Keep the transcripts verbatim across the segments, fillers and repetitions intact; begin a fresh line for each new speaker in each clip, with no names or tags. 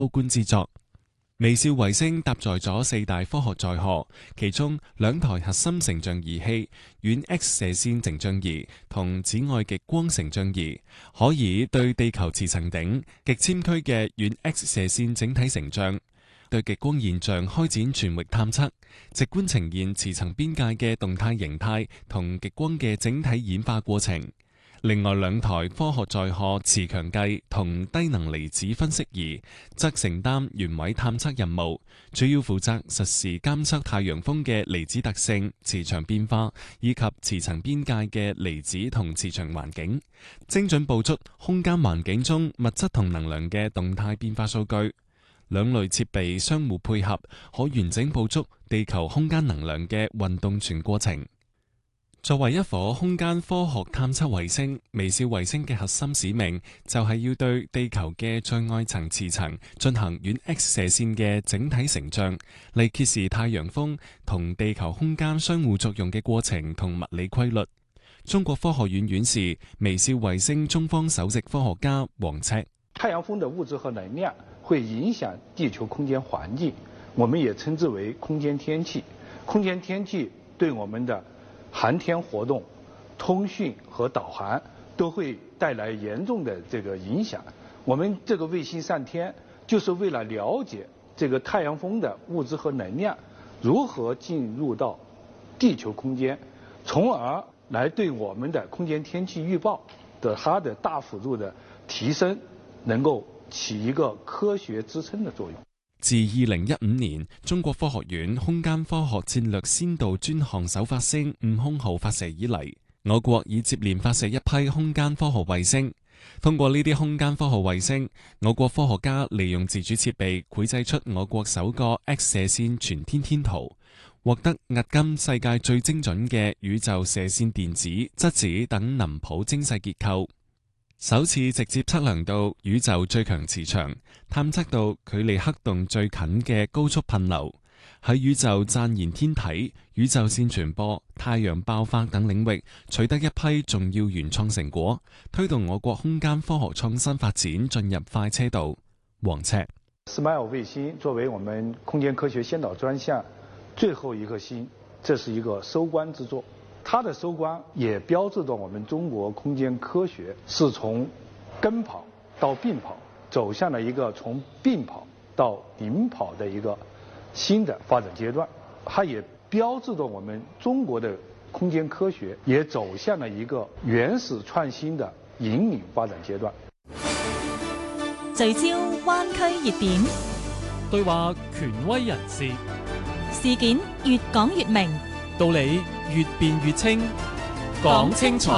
高觀之作。微笑衛星搭載咗四大科學載荷，其中兩台核心成像儀器、遠 X 射線成像儀同紫外極光成像儀，可以對地球磁層頂極纖區嘅遠 X 射線整體成像，對極光現象開展全域探測，直觀呈現磁層邊界嘅動態形態同極光嘅整體演化過程。另外兩台科學載荷磁強計同低能離子分析儀則承擔原位探測任務，主要負責實時監測太陽風嘅離子特性、磁場變化以及磁層邊界嘅離子同磁場環境，精準捕捉空間環境中物質同能量嘅動態變化數據。兩類設備相互配合，可完整捕捉地球空間能量嘅運動全過程。作為一顆空間科學探測衛星，微笑衛星嘅核心使命就係要對地球嘅最外層磁層進行遠 X 射線嘅整體成像，嚟揭示太陽風同地球空間相互作用嘅過程同物理規律。中國科學院院士、微笑衛星中方首席科學家王赤：
太陽風的物質和能量會影響地球空間環境，我們也稱之為空間天氣。空間天氣對我們的航天活動、通訊和導航都會帶來嚴重的這個影響。我們這個衛星上天，就是為了了解這個太陽風的物質和能量如何進入到地球空間，從而來對我們的空間天氣預報的它的大幅度的提升，能夠起一個科學支撐的作用。
自二零一五年，中國科學院空間科學戰略先導專項首發星悟空號發射以嚟，我國已接連發射一批空間科學衛星。通過呢啲空間科學衛星，我國科學家利用自主設備繪製出我國首個 X 射線全天天圖，獲得迄今世界最精準嘅宇宙射線電子、質子等能譜精細結構。首次直接測量到宇宙最強磁場，探測到距離黑洞最近嘅高速噴流，喺宇宙暫燃天體、宇宙線傳播、太陽爆發等領域取得一批重要原創成果，推動我國空間科學創新發展進入快車道。王赤
：Smile 衛星作為我們空間科學先導專項最後一顆星，這是一個收官之作。它的收官也標誌着我們中國空間科學是從跟跑到並跑，走向了一個從並跑到領跑的一個新的發展階段。它也標誌着我們中國的空間科學也走向了一個原始創新的引領發展階段。
聚焦灣區熱點，
對話權威人士，
事件越講越明，
道理越辯越清，講清楚。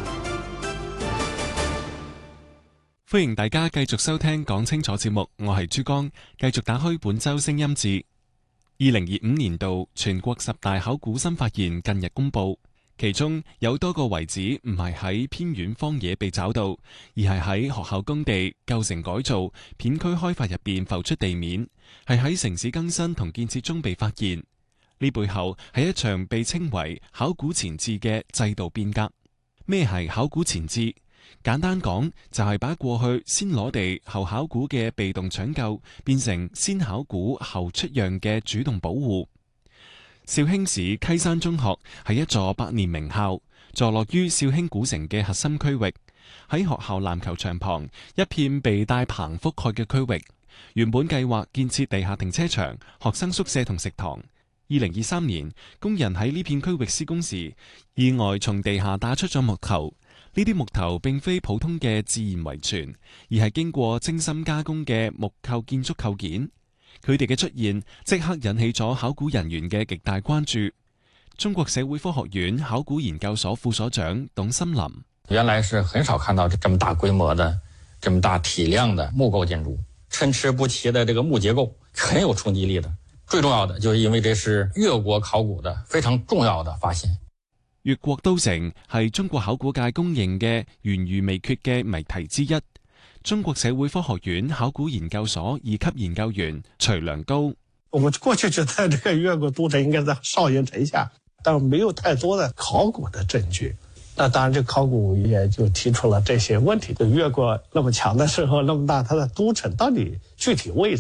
歡迎大家繼續收聽講清楚節目，我係珠江，繼續打開本周聲音誌。二零二五年度全國十大考古新發現近日公布，其中有多個遺址唔係喺偏遠荒野被找到，而係喺學校工地、舊城改造、片區開發入邊浮出地面，係喺城市更新同建設中被發現。呢背後係一場被稱為考古前置嘅制度變革。咩係考古前置？簡單講，就係把過去先攞地後考古嘅被動搶救，變成先考古後出讓嘅主動保護。紹興市溪山中學係一座百年名校，坐落於紹興古城嘅核心區域。喺學校籃球場旁一片被大棚覆蓋嘅區域，原本計劃建設地下停車場、學生宿舍同食堂。二零二三年，工人喺呢片區域施工時，意外從地下打出咗木頭。呢啲木頭並非普通嘅自然遺存，而係經過精心加工嘅木構建築構件。佢哋嘅出現即刻引起咗考古人員嘅極大關注。中國社會科學院考古研究所副所長董森林：
原來是很少看到這麼大規模的、這麼大體量的木構建築，參差不齊的這個木結構，很有衝擊力的。最重要的就是因為這是越國考古的非常重要的發現。
越國都城係中國考古界公認嘅懸而未決嘅謎題之一。中國社會科學院考古研究所二級研究員徐良高：
我們過去覺得這個越國都城應該在少陰城下，但沒有太多的考古的證據。 那当然，这考古也就提出了这些问题：就越国那么强的时候，那么大，它的都城到底具体位置